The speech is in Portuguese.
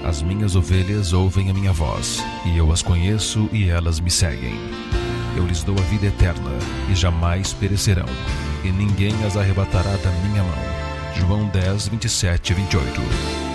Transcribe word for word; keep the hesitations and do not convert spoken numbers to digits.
As minhas ovelhas ouvem a minha voz, e eu as conheço e elas me seguem. Eu lhes dou a vida eterna, e jamais perecerão, e ninguém as arrebatará da minha mão. João dez, vinte e sete e vinte e oito.